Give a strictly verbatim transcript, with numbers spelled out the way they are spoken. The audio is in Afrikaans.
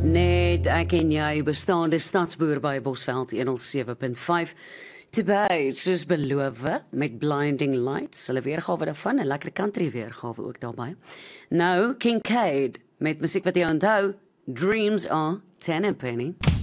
Net ek en jy bestaande stadsboer by Bosveld honderd sewe punt vyf. Today, soos beloof, met Blinding Lights, hulle weergawe daarvan, 'n lekker country weergawe ook daarbey. Nou, Kincaid, met musiek wat jy onthou, Dreams are ten and penny.